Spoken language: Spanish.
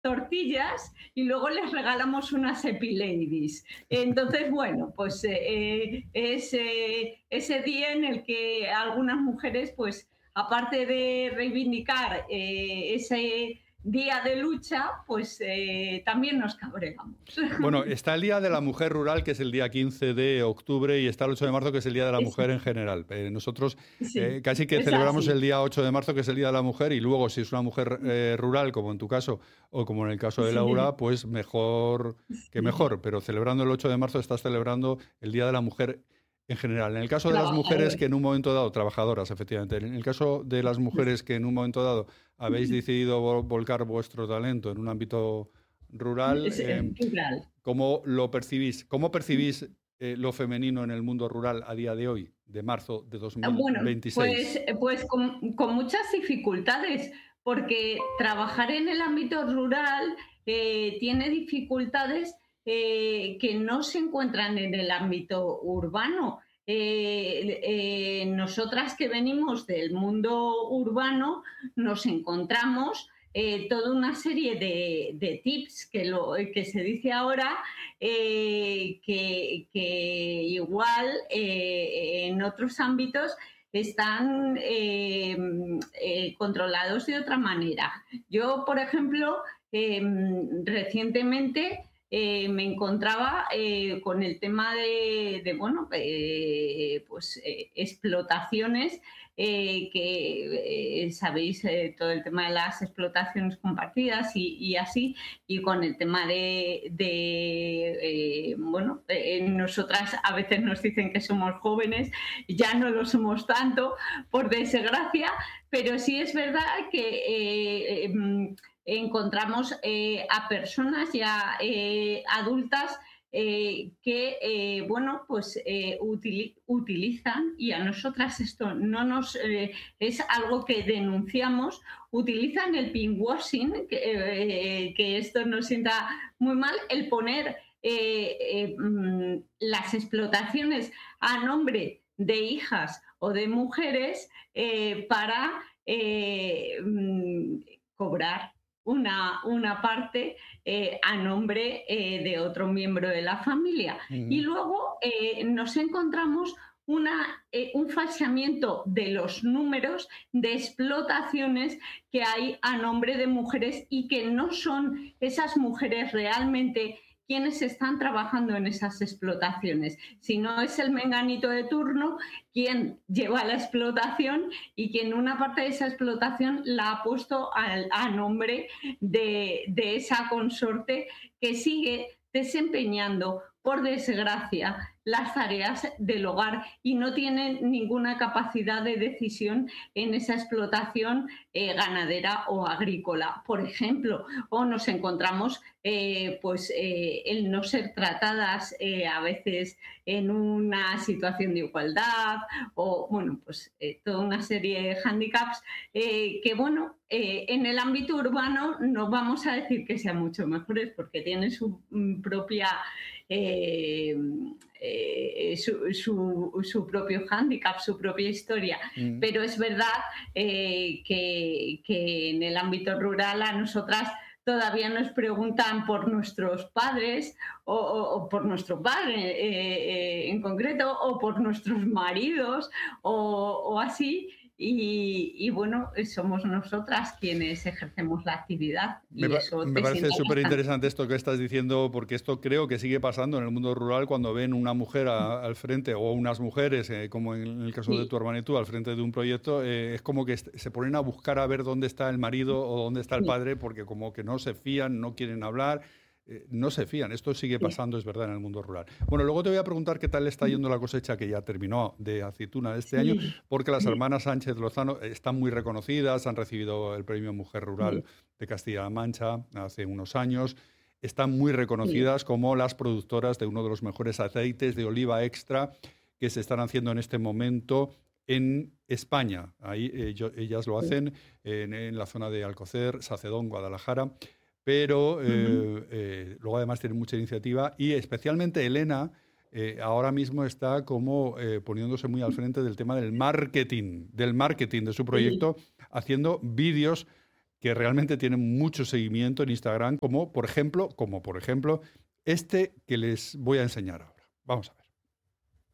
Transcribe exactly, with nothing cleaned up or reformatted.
tortillas y luego les regalamos unas Epiladies. Entonces, bueno, pues eh, es eh, ese día en el que algunas mujeres, pues aparte de reivindicar eh, ese día de lucha, pues eh, también nos cabreamos. Bueno, está el Día de la Mujer Rural, que es el día quince de octubre, y está el ocho de marzo, que es el Día de la Es, Mujer en general. Eh, nosotros sí, eh, casi que es celebramos el así. día ocho de marzo, que es el Día de la Mujer, y luego, si es una mujer eh, rural, como en tu caso, o como en el caso de Sí, Laura, pues mejor que sí. mejor. Pero celebrando el ocho de marzo estás celebrando el Día de la Mujer en general. En el caso de las mujeres que Trabajadores. en un momento dado, trabajadoras, efectivamente, en el caso de las mujeres que en un momento dado habéis decidido vol- volcar vuestro talento en un ámbito rural, Es, eh, es plural. ¿cómo lo percibís? ¿Cómo percibís eh, lo femenino en el mundo rural a día de hoy, de marzo de Bueno, pues, dos mil veintiséis? pues con, con muchas dificultades, porque trabajar en el ámbito rural eh, tiene dificultades eh, que no se encuentran en el ámbito urbano. Eh, eh, nosotras que venimos del mundo urbano nos encontramos eh, toda una serie de, de tips que, lo, que se dice ahora eh, que, que, igual eh, en otros ámbitos están eh, eh, controlados de otra manera. Yo, por ejemplo, eh, recientemente eh, me encontraba eh, con el tema de, de bueno, eh, pues eh, explotaciones eh, que eh, sabéis eh, todo el tema de las explotaciones compartidas y, y así, y con el tema de, de eh, bueno, eh, nosotras a veces nos dicen que somos jóvenes, ya no lo somos tanto, por desgracia, pero sí es verdad que eh, eh, encontramos eh, a personas ya eh, adultas eh, que, eh, bueno, pues eh, util, utilizan, y a nosotras esto no nos eh, es algo que denunciamos, utilizan el pinkwashing, que, eh, que esto nos sienta muy mal, el poner eh, eh, mm, las explotaciones a nombre de hijas o de mujeres eh, para eh, mm, cobrar una, una parte eh, a nombre eh, de otro miembro de la familia. Y Ujú. luego eh, nos encontramos una, eh, un falseamiento de los números de explotaciones que hay a nombre de mujeres y que no son esas mujeres realmente quienes están trabajando en esas explotaciones, sino es el menganito de turno quien lleva la explotación y quien una parte de esa explotación la ha puesto a, a nombre de, de esa consorte que sigue desempeñando, por desgracia, las tareas del hogar y no tienen ninguna capacidad de decisión en esa explotación eh, ganadera o agrícola, por ejemplo. O nos encontramos eh, pues eh, el no ser tratadas eh, a veces en una situación de igualdad o, bueno, pues eh, toda una serie de hándicaps eh, que, bueno, eh, en el ámbito urbano no vamos a decir que sean mucho mejores porque tienen su mm, propia eh, eh, su, su, su, propio hándicap, su propia historia, Mm. pero es verdad eh, que, que en el ámbito rural a nosotras todavía nos preguntan por nuestros padres o, o, o por nuestro padre eh, eh, en concreto o por nuestros maridos o, o así. Y, y, bueno, somos nosotras quienes ejercemos la actividad Me, y pa- eso me te parece sienta súper bastante. interesante esto que estás diciendo, porque esto creo que sigue pasando en el mundo rural cuando ven una mujer a- al frente o unas mujeres, eh, como en el caso de Sí, tu hermana y tú, al frente de un proyecto, eh, es como que est- se ponen a buscar a ver dónde está el marido o dónde está el sí, padre, porque como que no se fían, no quieren hablar. eh, No se fían, esto sigue sí, pasando, es verdad, en el mundo rural. Bueno, luego te voy a preguntar qué tal le está yendo la cosecha que ya terminó de aceituna de este año, sí, porque las sí, hermanas Sánchez Lozano están muy reconocidas, han recibido el premio Mujer Rural sí, de Castilla-La Mancha hace unos años. Están muy sí. reconocidas como las productoras de uno de los mejores aceites de oliva extra que se están haciendo en este momento en España. Ahí eh, yo, ellas lo Sí. hacen en, en la zona de Alcocer, Sacedón, Guadalajara, pero Ujú. eh, eh, luego además tienen mucha iniciativa y especialmente Elena eh, ahora mismo está como eh, poniéndose muy al frente del tema del marketing, del marketing de su Sí, proyecto, haciendo vídeos que realmente tienen mucho seguimiento en Instagram, como por ejemplo, como por ejemplo este que les voy a enseñar ahora. Vamos a ver.